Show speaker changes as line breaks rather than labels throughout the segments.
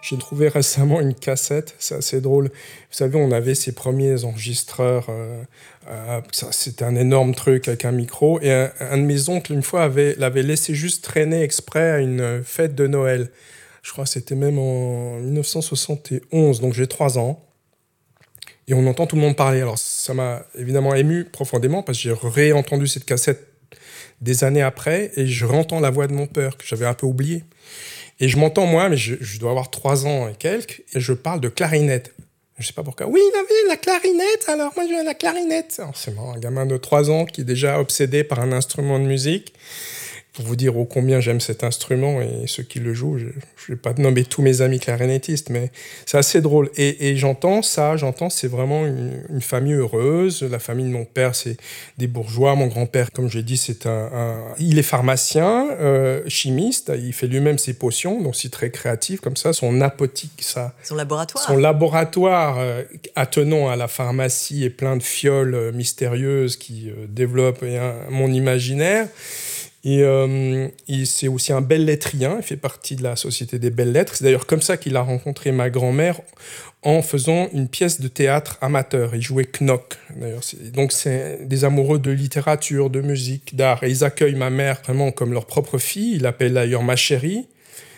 J'ai trouvé récemment une cassette, c'est assez drôle. Vous savez, on avait ces premiers enregistreurs, c'était un énorme truc avec un micro, et un de mes oncles, une fois, l'avait laissé juste traîner exprès à une fête de Noël. Je crois que c'était même en 1971, donc j'ai 3 ans. Et on entend tout le monde parler. Alors ça m'a évidemment ému profondément, parce que j'ai réentendu cette cassette des années après, et je réentends la voix de mon père, que j'avais un peu oublié. Et je m'entends moi, mais je dois avoir 3 ans et quelques, et je parle de clarinette. Je sais pas pourquoi. Oui, il avait la clarinette, alors moi je veux la clarinette. Alors c'est marrant, un gamin de 3 ans qui est déjà obsédé par un instrument de musique. Pour vous dire ô combien j'aime cet instrument et ceux qui le jouent, je ne vais pas nommer tous mes amis clarinettistes, mais c'est assez drôle. Et j'entends, c'est vraiment une famille heureuse. La famille de mon père, c'est des bourgeois. Mon grand-père, comme je l'ai dit, il est pharmacien, chimiste. Il fait lui-même ses potions, donc c'est très créatif comme ça. Son apothèque,
son laboratoire.
Son laboratoire attenant à la pharmacie est plein de fioles mystérieuses qui développent mon imaginaire. Et c'est aussi un bel lettrien, il fait partie de la Société des belles lettres. C'est d'ailleurs comme ça qu'il a rencontré ma grand-mère en faisant une pièce de théâtre amateur. Il jouait Knock, d'ailleurs. Donc c'est des amoureux de littérature, de musique, d'art. Et ils accueillent ma mère vraiment comme leur propre fille. Ils l'appellent d'ailleurs ma chérie.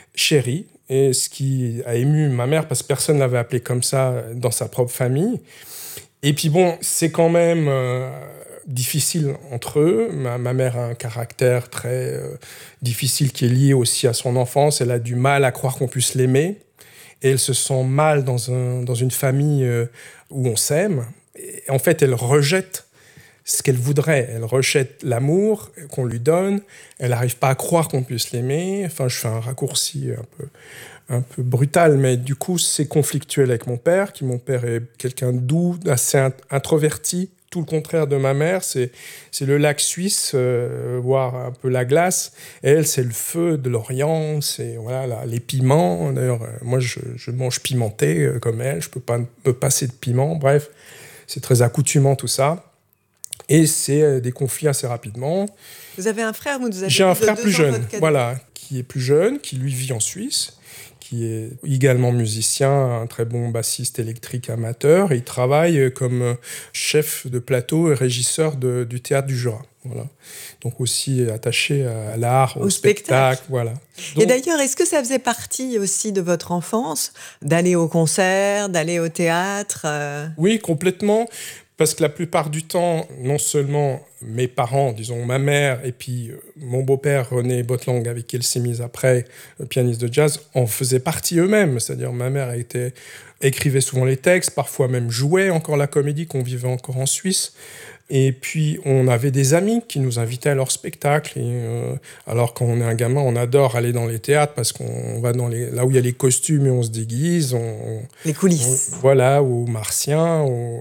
Et ce qui a ému ma mère, parce que personne ne l'avait appelée comme ça dans sa propre famille. Et puis bon, c'est quand même... difficile entre eux. Ma mère a un caractère très difficile qui est lié aussi à son enfance. Elle a du mal à croire qu'on puisse l'aimer. Et elle se sent mal dans une famille où on s'aime. Et en fait, elle rejette ce qu'elle voudrait. Elle rejette l'amour qu'on lui donne. Elle n'arrive pas à croire qu'on puisse l'aimer. Enfin, je fais un raccourci un peu brutal, mais du coup, c'est conflictuel avec mon père, mon père est quelqu'un de doux, assez introverti, tout le contraire de ma mère, c'est le lac suisse, voire un peu la glace. Et elle, c'est le feu de l'Orient, c'est voilà, les piments. D'ailleurs, moi, je mange pimenté comme elle, je peux pas me passer de piment. Bref, c'est très accoutumant tout ça. Et c'est des conflits assez rapidement.
Vous avez un frère, vous nous avez
J'ai un frère plus jeune,
voilà,
qui est plus jeune, qui lui vit en Suisse, qui est également musicien, un très bon bassiste électrique amateur. Et il travaille comme chef de plateau et régisseur du Théâtre du Jura. Voilà. Donc aussi attaché à l'art, au spectacle. Voilà.
Et d'ailleurs, est-ce que ça faisait partie aussi de votre enfance, d'aller au concert, d'aller au théâtre
Oui, complètement. Parce que la plupart du temps, non seulement mes parents, disons ma mère, et puis mon beau-père René Botlang, avec qui elle s'est mise après, pianiste de jazz, en faisaient partie eux-mêmes. C'est-à-dire ma mère écrivait souvent les textes, parfois même jouait encore la comédie, qu'on vivait encore en Suisse. Et puis, on avait des amis qui nous invitaient à leur spectacle. Et, alors, quand on est un gamin, on adore aller dans les théâtres parce qu'on va là où il y a les costumes et on se déguise.
Les coulisses.
Voilà, aux martiens.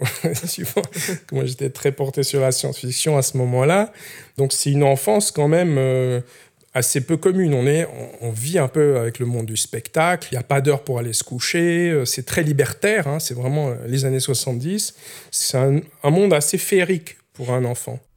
Moi, j'étais très porté sur la science-fiction à ce moment-là. Donc, c'est une enfance quand même assez peu commune. On vit un peu avec le monde du spectacle. Il n'y a pas d'heure pour aller se coucher. C'est très libertaire. C'est vraiment les années 70. C'est un monde assez féerique pour un enfant.